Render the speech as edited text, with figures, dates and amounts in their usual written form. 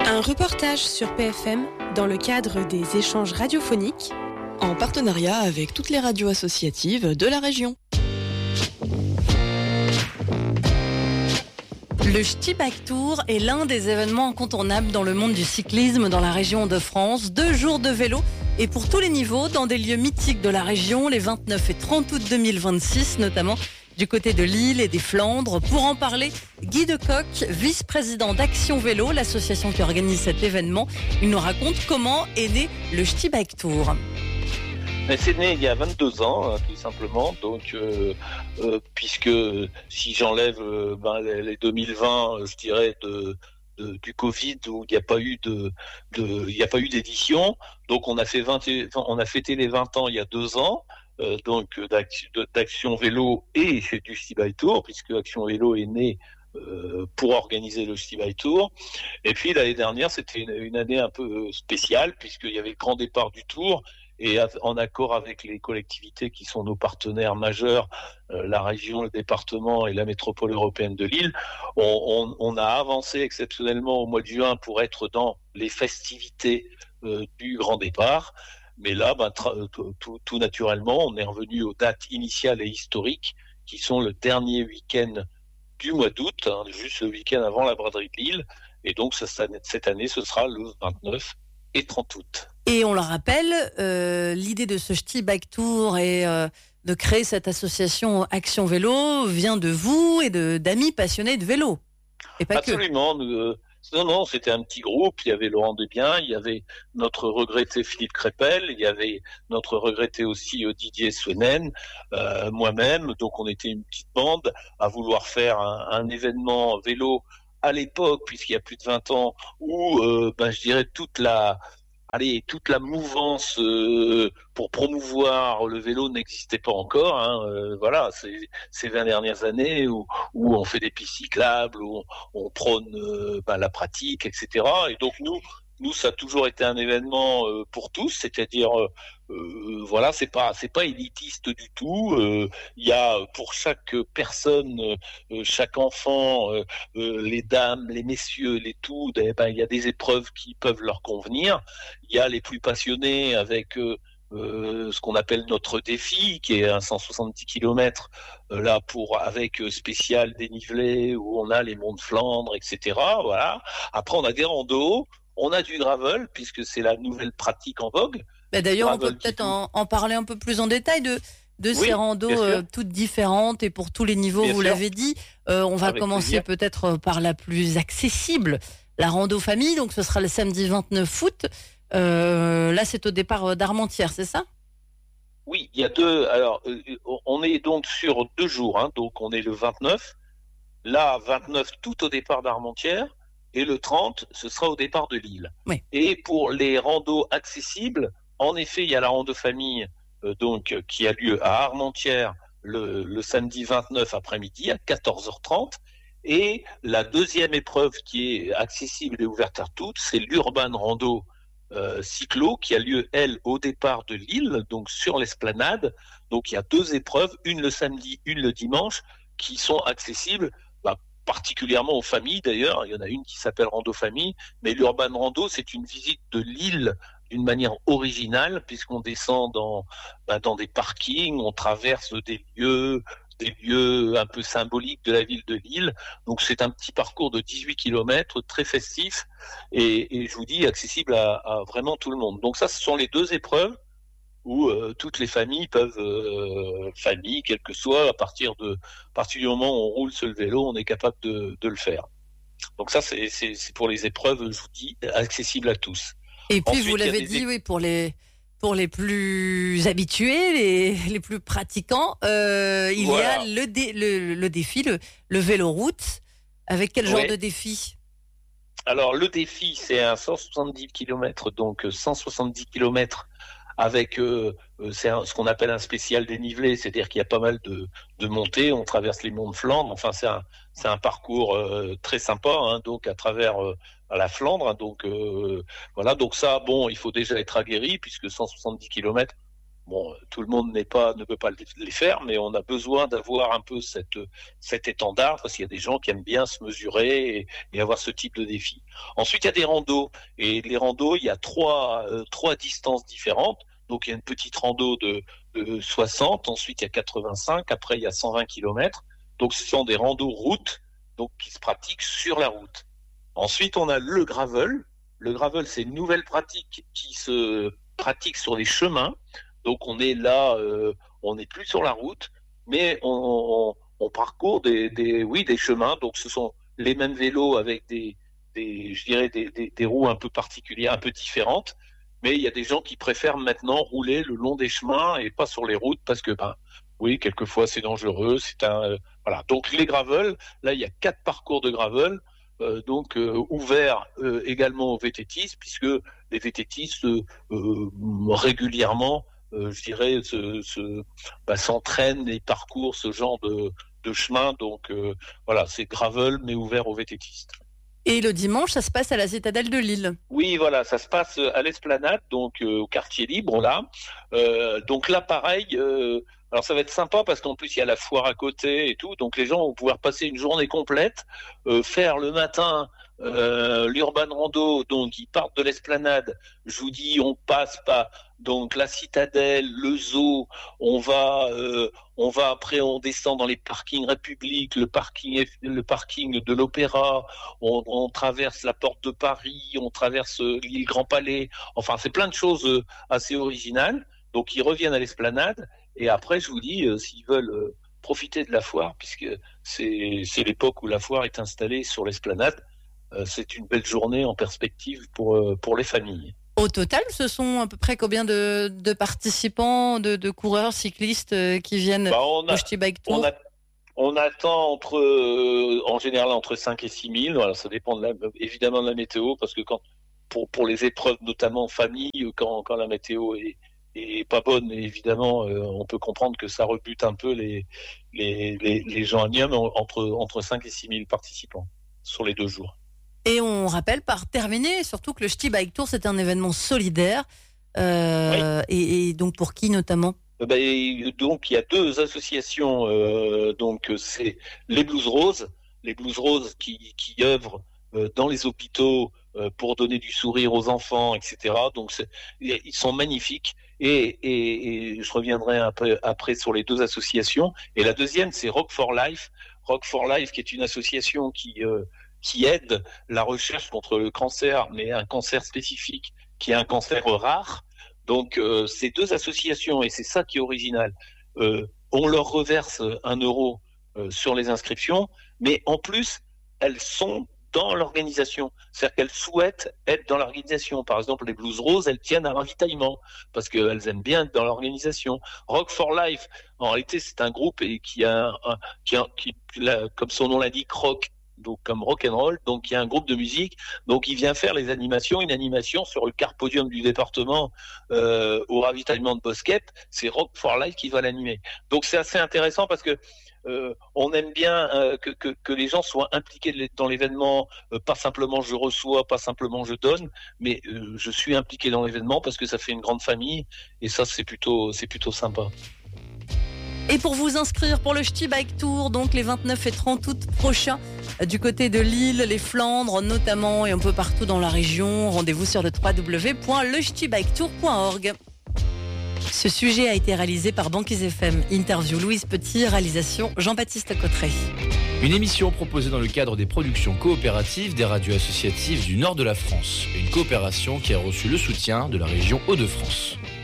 Un reportage sur PFM dans le cadre des échanges radiophoniques en partenariat avec toutes les radios associatives de la région. Le Ch'ti Bike Tour est l'un des événements incontournables dans le monde du cyclisme dans la région de France. 2 jours de vélo et pour tous les niveaux dans des lieux mythiques de la région, les 29 et 30 août 2026 notamment du côté de Lille et des Flandres. Pour en parler, Guy Decoq, vice-président d'Action Vélo, l'association qui organise cet événement. Il nous raconte comment est né le Ch'ti Bike Tour. C'est né il y a 22 ans, tout simplement. Donc, puisque si j'enlève les 2020, je dirais du Covid où il n'y a pas eu d'édition. Donc, on a fêté les 20 ans il y a 2 ans. Donc d'Action Vélo et du Ch'ti Bike Tour, puisque Action Vélo est né pour organiser le Ch'ti Bike Tour. Et puis l'année dernière, c'était une année un peu spéciale, puisqu'il y avait le grand départ du Tour. Et en accord avec les collectivités qui sont nos partenaires majeurs, la région, le département et la métropole européenne de Lille, on a avancé exceptionnellement au mois de juin pour être dans les festivités du grand départ. Mais là, tout naturellement, on est revenu aux dates initiales et historiques qui sont le dernier week-end du mois d'août, juste le week-end avant la braderie de Lille. Et donc cette année, ce sera le 29 et 30 août. Et on le rappelle, l'idée de ce Ch'ti Bike Tour et de créer cette association Action Vélo vient de vous et d'amis passionnés de vélo. Et pas Absolument. Non, c'était un petit groupe. Il y avait Laurent Desbiens, il y avait notre regretté Philippe Crépel, il y avait notre regretté aussi Didier Swenen, moi-même. Donc on était une petite bande à vouloir faire un événement vélo à l'époque, puisqu'il y a plus de 20 ans, où je dirais toute la mouvance pour promouvoir le vélo n'existait pas encore. Voilà, ces 20 dernières années où on fait des pistes cyclables, où on prône la pratique, etc. Et donc nous, ça a toujours été un événement pour tous, c'est-à-dire voilà, c'est pas élitiste du tout. Il y a pour chaque personne, chaque enfant, les dames, les messieurs, les tout, il y a des épreuves qui peuvent leur convenir. Il y a les plus passionnés avec ce qu'on appelle notre défi, qui est un 170 km avec spécial dénivelé où on a les monts de Flandre, etc. Voilà. Après, on a des randos. On a du gravel, puisque c'est la nouvelle pratique en vogue. D'ailleurs, on peut peut-être en parler un peu plus en détail de ces randos toutes différentes et pour tous les niveaux, vous l'avez dit. On va commencer peut-être par la plus accessible, la rando famille. Donc, ce sera le samedi 29 août. Là, c'est au départ d'Armentières, c'est ça ? Oui, il y a deux. Alors, on est donc sur 2 jours. Donc, on est le 29. Là, 29 tout au départ d'Armentières. Et le 30, ce sera au départ de Lille. Oui. Et pour les randos accessibles, en effet, il y a la rando famille qui a lieu à Armentières le samedi 29 après-midi à 14h30. Et la deuxième épreuve qui est accessible et ouverte à toutes, c'est l'Urban Rando cyclo qui a lieu, elle, au départ de Lille, donc sur l'esplanade. Donc il y a 2 épreuves, une le samedi, une le dimanche, qui sont accessibles particulièrement aux familles d'ailleurs. Il y en a une qui s'appelle Rando Famille, mais l'Urban Rando, c'est une visite de Lille d'une manière originale, puisqu'on descend dans des parkings, on traverse des lieux un peu symboliques de la ville de Lille. Donc c'est un petit parcours de 18 km, très festif, et je vous dis, accessible à vraiment tout le monde. Donc ça, ce sont les 2 épreuves où toutes les familles peuvent, quelle que soit, à partir du moment où on roule sur le vélo, on est capable de le faire. Donc ça, c'est pour les épreuves, je vous dis, accessibles à tous. Et puis, ensuite, vous l'avez dit, oui, pour les plus habitués, les plus pratiquants, il y a le défi, le vélo-route. Avec quel genre de défi ? Alors, le défi, c'est un 170 km, donc 170 km avec ce qu'on appelle un spécial dénivelé, c'est-à-dire qu'il y a pas mal de montées, on traverse les monts de Flandre, enfin c'est un parcours très sympa, donc à travers la Flandre, donc voilà, donc ça, bon, il faut déjà être aguerri, puisque 170 km, Bon, tout le monde ne peut pas les faire, mais on a besoin d'avoir un peu cet étendard, parce qu'il y a des gens qui aiment bien se mesurer et avoir ce type de défi. Ensuite, il y a des randos. Et les randos, il y a trois distances différentes. Donc, il y a une petite rando de 60, ensuite il y a 85, après il y a 120 km. Donc, ce sont des randos routes, donc qui se pratiquent sur la route. Ensuite, on a le gravel. Le gravel, c'est une nouvelle pratique qui se pratique sur les chemins. Donc on est là, on n'est plus sur la route, mais on parcourt des chemins. Donc ce sont les mêmes vélos avec des roues un peu particulières, un peu différentes. Mais il y a des gens qui préfèrent maintenant rouler le long des chemins et pas sur les routes parce que quelquefois c'est dangereux. Voilà. Donc les gravel, là il y a 4 parcours de gravel. Ouverts également aux vététistes, puisque les vététistes régulièrement s'entraînent et parcourent ce genre de chemin. Donc voilà, c'est gravel mais ouvert aux vététistes. Et le dimanche, ça se passe à la citadelle de Lille. Oui, voilà, ça se passe à l'Esplanade, donc au quartier libre là. Donc là, pareil. Alors ça va être sympa parce qu'en plus il y a la foire à côté et tout, donc les gens vont pouvoir passer une journée complète, faire le matin l'urban rando, donc ils partent de l'Esplanade. Je vous dis, on passe pas donc la citadelle, le zoo, on va après on descend dans les parkings République, le parking de l'Opéra, on traverse la porte de Paris, on traverse l'île Grand Palais. Enfin, c'est plein de choses assez originales. Donc ils reviennent à l'Esplanade et après je vous dis s'ils veulent profiter de la foire, puisque c'est l'époque où la foire est installée sur l'Esplanade, c'est une belle journée en perspective pour les familles. Au total, ce sont à peu près combien de participants, de coureurs cyclistes qui viennent au Ch'ti Bike Tour? On attend en général entre 5 et 6 000. Voilà, ça dépend évidemment de la météo, parce que pour les épreuves, notamment en famille, quand la météo est pas bonne, évidemment, on peut comprendre que ça rebute un peu les gens à Nîmes, entre 5 et 6 000 participants sur les 2 jours. Et on rappelle par terminer, surtout que le Ch'ti Bike Tour, c'est un événement solidaire. Oui. Et donc pour qui notamment? Donc il y a 2 associations. Donc c'est les Blues Roses qui œuvrent dans les hôpitaux pour donner du sourire aux enfants, etc. Donc ils sont magnifiques. Et je reviendrai un peu après sur les 2 associations. Et la deuxième, c'est Rock for Life. Rock for Life, qui est une association qui aide la recherche contre le cancer, mais un cancer spécifique, qui est un cancer rare. Donc ces 2 associations, et c'est ça qui est original, on leur reverse 1 euro sur les inscriptions, mais en plus, elles sont dans l'organisation. C'est-à-dire qu'elles souhaitent être dans l'organisation. Par exemple, les Blues Roses, elles tiennent à ravitaillement parce qu'elles aiment bien être dans l'organisation. Rock for Life, en réalité, c'est un groupe qui comme son nom l'indique, rock, donc comme rock and roll, donc il y a un groupe de musique, donc il vient faire une animation sur le car podium du département au ravitaillement de Bosquet. C'est Rock for Life qui va l'animer. Donc c'est assez intéressant parce que on aime bien que les gens soient impliqués dans l'événement, pas simplement je reçois, pas simplement je donne, mais je suis impliqué dans l'événement parce que ça fait une grande famille et ça c'est plutôt sympa. Et pour vous inscrire pour le Ch'ti Bike Tour, donc les 29 et 30 août prochains, du côté de Lille, les Flandres notamment, et un peu partout dans la région, rendez-vous sur le www.lech'tibiketour.org. Ce sujet a été réalisé par Banquise FM. Interview Louise Petit, réalisation Jean-Baptiste Cotteret. Une émission proposée dans le cadre des productions coopératives des radios associatives du nord de la France. Une coopération qui a reçu le soutien de la région Hauts-de-France.